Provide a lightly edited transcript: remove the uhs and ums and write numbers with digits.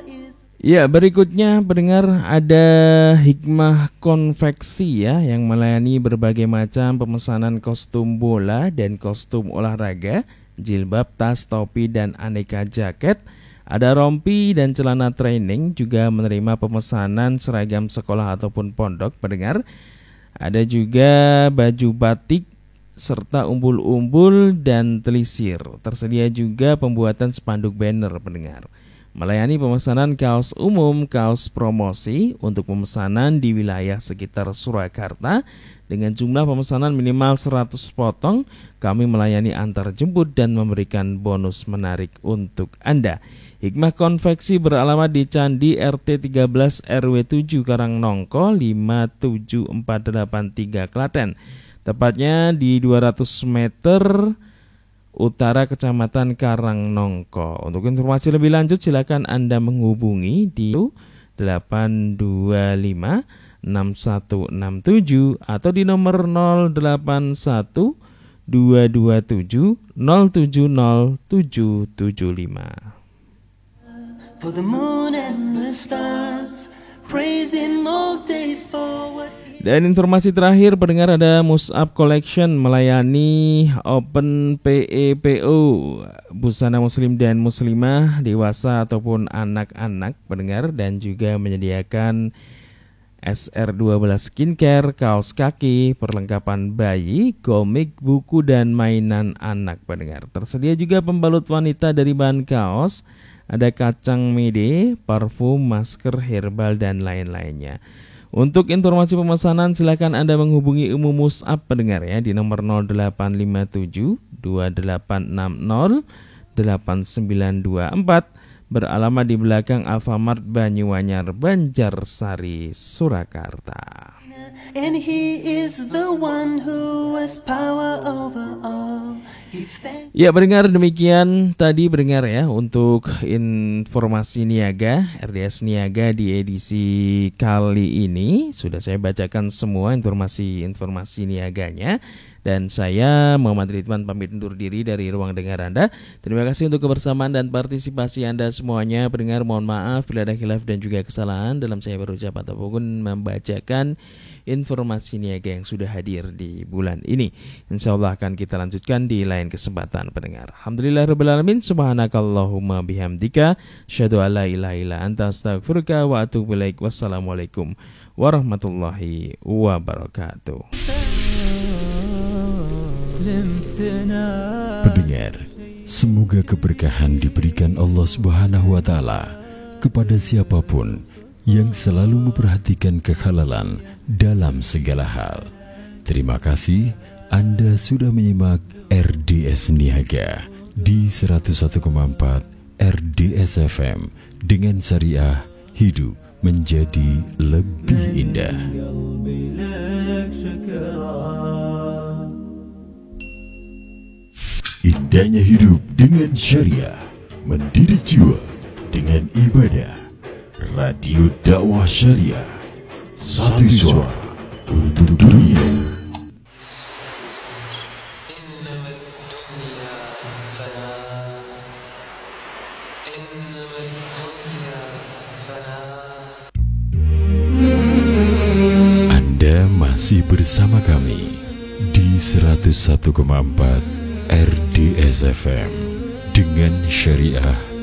Ya, berikutnya pendengar ada Hikmah Konveksi ya yang melayani berbagai macam pemesanan kostum bola dan kostum olahraga, jilbab, tas, topi dan aneka jaket. Ada rompi dan celana training, juga menerima pemesanan seragam sekolah ataupun pondok pendengar. Ada juga baju batik serta umbul-umbul dan telisir. Tersedia juga pembuatan spanduk banner pendengar. Melayani pemesanan kaos umum, kaos promosi untuk pemesanan di wilayah sekitar Surakarta dengan jumlah pemesanan minimal 100 potong. Kami melayani antar jemput dan memberikan bonus menarik untuk Anda. Hikmah Konveksi beralamat di Candi RT 13 RW 7 Karangnongko 57483 Klaten. Tepatnya di 200 meter utara Kecamatan Karangnongko. Untuk informasi lebih lanjut silakan Anda menghubungi di 825 6167 atau di nomor 081 227 070775. For the moon and the stars, praise him all day for what. Dan informasi terakhir pendengar, ada Mus'ab Collection melayani Open PEPO busana muslim dan muslimah dewasa ataupun anak-anak pendengar, dan juga menyediakan SR12 skincare, kaos kaki, perlengkapan bayi, komik, buku dan mainan anak pendengar. Tersedia juga pembalut wanita dari bahan kaos, ada kacang mede, parfum, masker, herbal dan lain-lainnya. Untuk informasi pemesanan silakan Anda menghubungi Umum Mus'ab pendengar ya di nomor 0857 2860 8924 beralamat di belakang Alfamart Banyuanyar, Banjarsari, Surakarta. And he is the one who has power over all. Ya pendengar, demikian tadi pendengar ya untuk informasi niaga RDS Niaga di edisi kali ini. Sudah saya bacakan semua informasi niaganya. Dan saya Muhammad Ridwan pamit undur diri dari ruang dengar Anda. Terima kasih untuk kebersamaan dan partisipasi Anda semuanya. Pendengar, mohon maaf bila ada khilaf dan juga kesalahan dalam saya berucap ataupun membacakan informasi niaga yang sudah hadir di bulan ini. InsyaAllah akan kita lanjutkan di lain kesempatan pendengar. Alhamdulillahirrahmanirrahim. Subhanakallahumma bihamdika asyhadu an la ilaha illa anta astaghfiruka wa atubu ilaik. Wassalamualaikum warahmatullahi wabarakatuh. Pendengar, semoga keberkahan diberikan Allah Subhanahu wa Ta'ala kepada siapapun yang selalu memperhatikan kehalalan dalam segala hal. Terima kasih Anda sudah menyimak RDS Niaga di 101,4 RDS FM dengan syariah hidup menjadi lebih indah. Indahnya hidup dengan syariah, mendidik jiwa dengan ibadah. Radio Dakwah Syariah, satu suara untuk dunia. Anda masih bersama kami di 101,4 RDS FM dengan syariah